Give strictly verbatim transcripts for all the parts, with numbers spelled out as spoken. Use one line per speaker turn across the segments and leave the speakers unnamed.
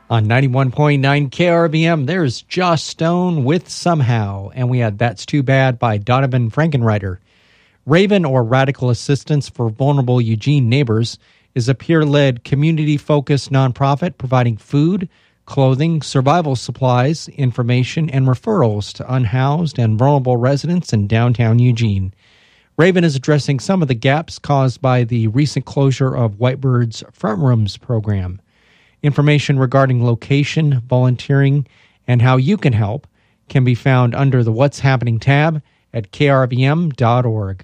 On ninety-one point nine K R V M, there's Joss Stone with Somehow, and we had That's Too Bad by Donovan Frankenreiter. Raven, or Radical Assistance for Vulnerable Eugene Neighbors, is a peer-led, community-focused nonprofit providing food, clothing, survival supplies, information, and referrals to unhoused and vulnerable residents in downtown Eugene. Raven is addressing some of the gaps caused by the recent closure of Whitebird's Front Rooms program. Information regarding location, volunteering, and how you can help can be found under the What's Happening tab at k r v m dot org.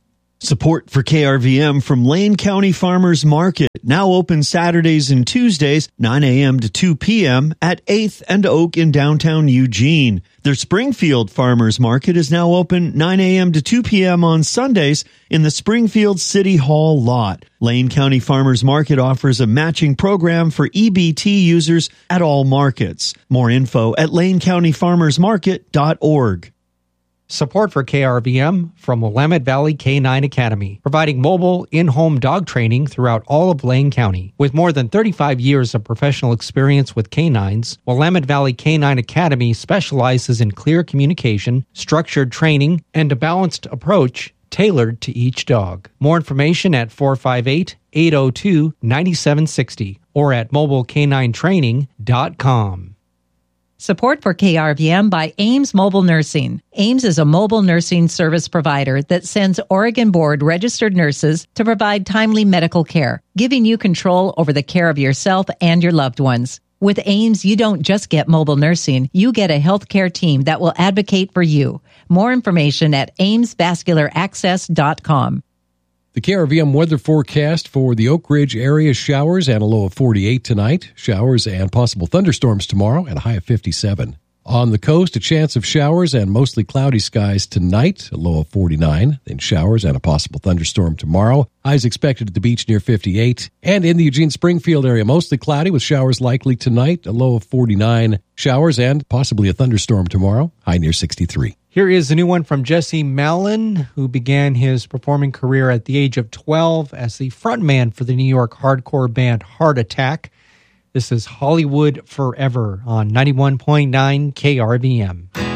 Support for K R V M from Lane County Farmers Market, now open Saturdays and Tuesdays, nine a.m. to two p.m. at eighth and Oak in downtown Eugene. Their Springfield Farmers Market is now open nine a.m. to two p.m. on Sundays in the Springfield City Hall lot. Lane County Farmers Market offers a matching program for E B T users at all markets. More info at lane county farmers market dot org.
Support for K R V M from Willamette Valley K nine Academy, providing mobile, in-home dog training throughout all of Lane County. With more than thirty-five years of professional experience with canines, Willamette Valley K nine Academy specializes in clear communication, structured training, and a balanced approach tailored to each dog. More information at four five eight, eight oh two, nine seven six oh or at mobile k nine training dot com.
Support for K R V M by Ames Mobile Nursing. Ames is a mobile nursing service provider that sends Oregon Board registered nurses to provide timely medical care, giving you control over the care of yourself and your loved ones. With Ames, you don't just get mobile nursing, you get a healthcare team that will advocate for you. More information at ames vascular access dot com.
The K R V M weather forecast for the Oak Ridge area: showers and a low of forty-eight tonight. Showers and possible thunderstorms tomorrow and a high of fifty-seven. On the coast, a chance of showers and mostly cloudy skies tonight, a low of forty-nine. Then showers and a possible thunderstorm tomorrow. Highs expected at the beach near fifty-eight. And in the Eugene-Springfield area, mostly cloudy with showers likely tonight, a low of forty-nine. Showers and possibly a thunderstorm tomorrow, high near sixty-three.
Here is a new one from Jesse Mallon, who began his performing career at the age of twelve as the frontman for the New York hardcore band Heart Attack. This is Hollywood Forever on ninety-one point nine K R V M.